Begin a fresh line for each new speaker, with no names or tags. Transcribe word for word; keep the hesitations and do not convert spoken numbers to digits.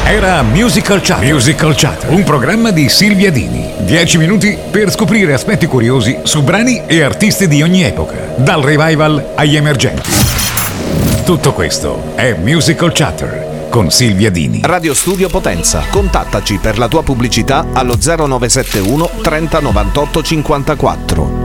Era Musical Chatter. Musical Chatter, un programma di Silvia Dini. Dieci minuti per scoprire aspetti curiosi su brani e artisti di ogni epoca, dal revival agli emergenti. Tutto questo è Musical Chatter con Silvia Dini.
Radio Studio Potenza. Contattaci per la tua pubblicità allo zero nove sette uno trenta novantotto cinquantaquattro.